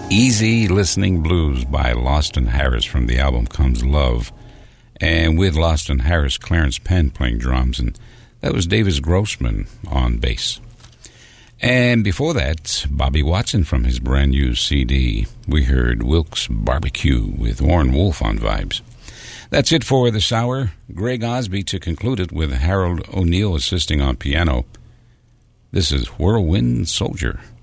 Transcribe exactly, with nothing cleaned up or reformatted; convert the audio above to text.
Easy Listening Blues by Loston Harris from the album Comes Love, and with Loston Harris, Clarence Penn playing drums, and that was Davis Grossman on bass. And before that, Bobby Watson from his brand new C D. We heard Wilkes Barbecue with Warren Wolf on vibes. That's it for this hour. Greg Osby to conclude it with Harold O'Neill assisting on piano. This is Whirlwind Soldier.